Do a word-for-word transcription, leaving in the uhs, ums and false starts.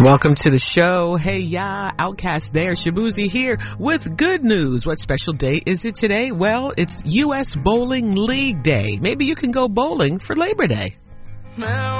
Welcome to the show. Hey, ya, Outcast there. Shabuzi here with good news. What special day is it today? Well, it's U S Bowling League Day. Maybe you can go bowling for Labor Day. Now